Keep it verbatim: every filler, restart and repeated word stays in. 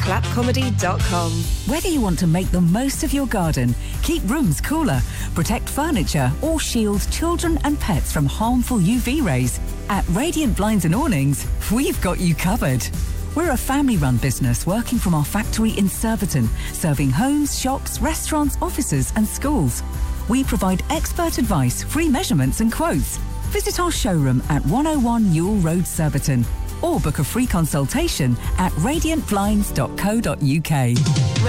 clap comedy dot com. Whether you want to make the most of your garden, keep rooms cooler, protect furniture, or shield children and pets from harmful U V rays, at Radiant Blinds and Awnings, we've got you covered. We're a family-run business working from our factory in Surbiton, serving homes, shops, restaurants, offices and schools. We provide expert advice, free measurements and quotes. Visit our showroom at one oh one Newell Road, Surbiton, or book a free consultation at radiant blinds dot co dot uk.